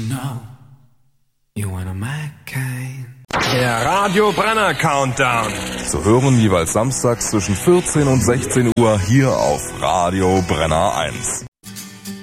know you wanna my kind. Der Radio Brenner Countdown. Zu hören jeweils samstags zwischen 14 und 16 Uhr hier auf Radio Brenner 1.